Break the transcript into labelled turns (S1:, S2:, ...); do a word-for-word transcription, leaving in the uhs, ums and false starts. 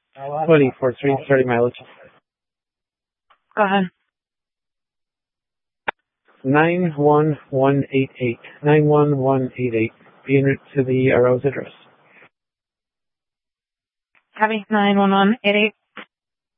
S1: twenty for three thirty mileage.
S2: Go ahead.
S1: nine one one eight eight. nine one one eight eight. Be en route to the Arrows address.
S2: Copy. nine one one eight eight.